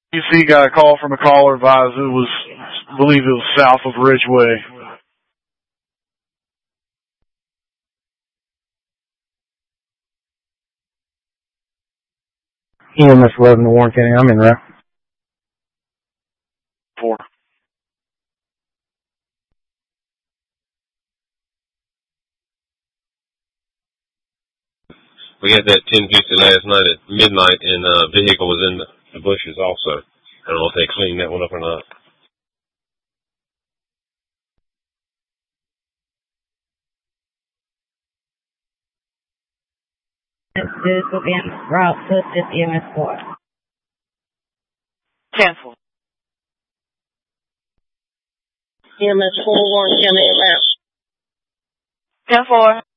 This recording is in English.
UC got a call from a caller advised I believe it was south of Ridgeway. EMS 11 to Warren County. I'm in route. 4. We had that 1050 last night at midnight, and a vehicle was in the bushes also. I don't know if they cleaned that one up or not. This will be on route to EMS 4. 10-4. EMS 4, Warren County route. 10-4.